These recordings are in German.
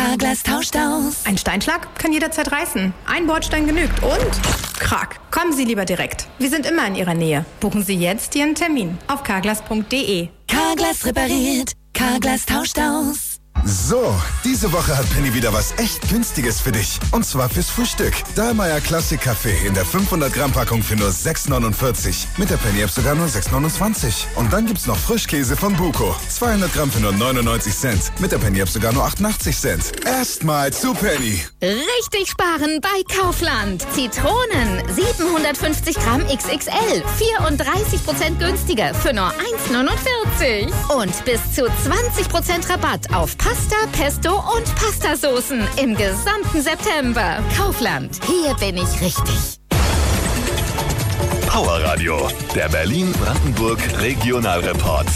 Carglass tauscht aus. Ein Steinschlag kann jederzeit reißen. Ein Bordstein genügt und Krach. Kommen Sie lieber direkt. Wir sind immer in Ihrer Nähe. Buchen Sie jetzt Ihren Termin auf carglass.de. Carglass repariert. Carglass tauscht aus. So, diese Woche hat Penny wieder was echt Günstiges für dich. Und zwar fürs Frühstück. Dahlmeier Classic Kaffee in der 500 Gramm Packung für nur 6,49. Mit der Penny App sogar nur 6,29. Und dann gibt's noch Frischkäse von Buko. 200 Gramm für nur 99 Cent. Mit der Penny App sogar nur 88 Cent. Erstmal zu Penny. Richtig sparen bei Kaufland. Zitronen 750 Gramm XXL. 34% günstiger für nur 1,49. Und bis zu 20% Rabatt auf Pasta, Pesto und Pastasoßen im gesamten September. Kaufland, hier bin ich richtig. Power Radio, der Berlin-Brandenburg Regionalreport.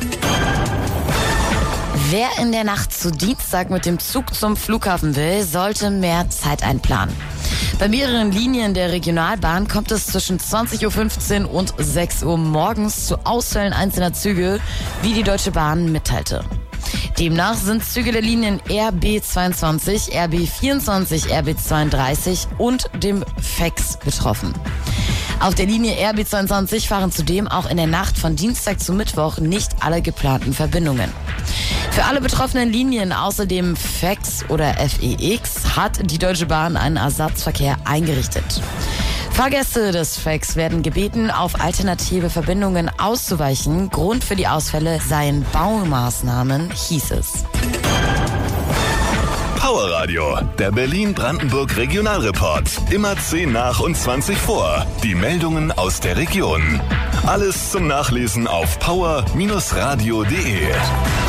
Wer in der Nacht zu Dienstag mit dem Zug zum Flughafen will, sollte mehr Zeit einplanen. Bei mehreren Linien der Regionalbahn kommt es zwischen 20.15 Uhr und 6 Uhr morgens zu Ausfällen einzelner Züge, wie die Deutsche Bahn mitteilte. Demnach sind Züge der Linien RB22, RB24, RB32 und dem FEX betroffen. Auf der Linie RB22 fahren zudem auch in der Nacht von Dienstag zu Mittwoch nicht alle geplanten Verbindungen. Für alle betroffenen Linien außer dem FEX oder FEX hat die Deutsche Bahn einen Ersatzverkehr eingerichtet. Fahrgäste des FEX werden gebeten, auf alternative Verbindungen auszuweichen. Grund für die Ausfälle seien Baumaßnahmen, hieß es. Power Radio, der Berlin-Brandenburg Regionalreport. Immer 10 nach und 20 vor. Die Meldungen aus der Region. Alles zum Nachlesen auf power-radio.de.